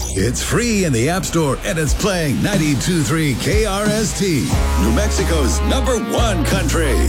It's free in the App Store and it's playing 92.3 KRST, New Mexico's #1 country.